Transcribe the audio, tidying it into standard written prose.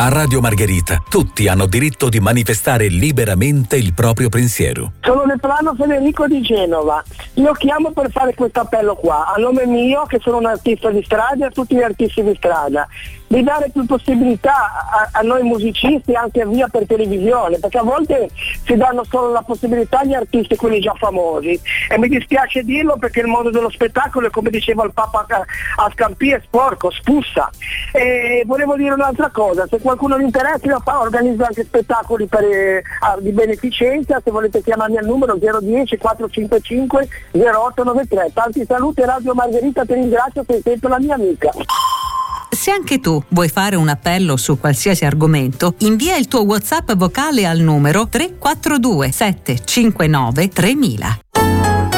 A Radio Margherita tutti hanno diritto di manifestare liberamente il proprio pensiero. Sono Neplano Federico di Genova. Io chiamo per fare questo appello qua, a nome mio che sono un artista di strada e a tutti gli artisti di strada, di dare più possibilità a noi musicisti anche via per televisione, perché a volte si danno solo la possibilità agli artisti, quelli già famosi, e mi dispiace dirlo perché il mondo dello spettacolo, come diceva il Papa a Scampì, è sporco, spuzza. E volevo dire un'altra cosa, se qualcuno vi interessa io organizzo anche spettacoli di beneficenza, se volete chiamarmi al numero 010 455 0893. Tanti saluti, Radio Margherita, ti ringrazio, sei sempre la mia amica. Se anche tu vuoi fare un appello su qualsiasi argomento, invia il tuo WhatsApp vocale al numero 342 759 3000.